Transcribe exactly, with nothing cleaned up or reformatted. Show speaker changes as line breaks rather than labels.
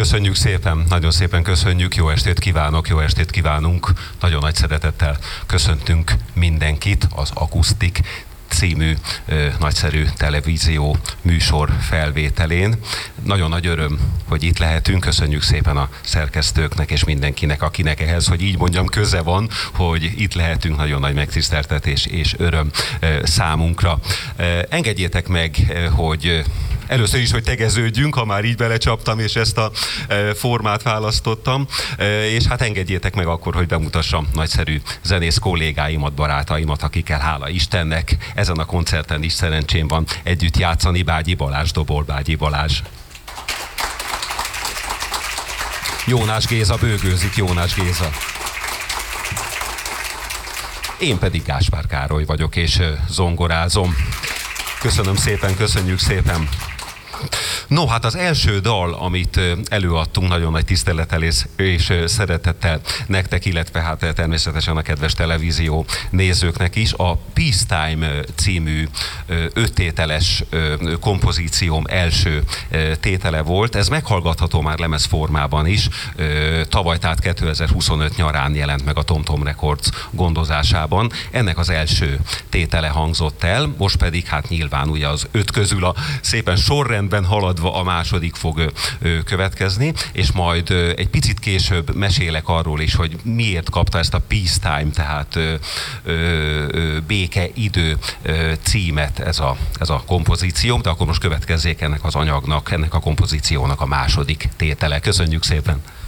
Köszönjük szépen, nagyon szépen köszönjük, jó estét kívánok, jó estét kívánunk. Nagyon nagy szeretettel köszöntünk mindenkit az Akusztik című ö, nagyszerű televízió műsor felvételén. Nagyon nagy öröm, hogy itt lehetünk. Köszönjük szépen a szerkesztőknek és mindenkinek, akinek ehhez, hogy így mondjam, köze van, hogy itt lehetünk. Nagyon nagy megtiszteltetés és öröm ö, számunkra. Ö, engedjétek meg, ö, hogy először is, hogy tegeződjünk, ha már így belecsaptam, és ezt a formát választottam. És hát engedjétek meg akkor, hogy bemutassam nagyszerű zenész kollégáimat, barátaimat, akikkel hála Istennek ezen a koncerten is szerencsém van együtt játszani. Bágyi Balázs, dobol Bágyi Balázs. Jónás Géza bőgőzik, Jónás Géza. Én pedig Gáspár Károly vagyok, és zongorázom. Köszönöm szépen, köszönjük szépen. No, hát az első dal, amit előadtunk nagyon nagy tisztelettel és, és szeretettel nektek, illetve hát természetesen a kedves televízió nézőknek is, a Peacetime című öttételes kompozícióm első tétele volt. Ez meghallgatható már lemezformában is. Tavaly, tehát kétezer-huszonöt nyarán jelent meg a TomTom Records gondozásában. Ennek az első tétele hangzott el, most pedig hát nyilván ugye az öt közül a szépen sorrendben haladva a második fog következni, és majd egy picit később mesélek arról is, hogy miért kapta ezt a Peacetime, tehát békeidő címet ez a, ez a kompozíció, de akkor most következzék ennek az anyagnak, ennek a kompozíciónak a második tétele. Köszönjük szépen!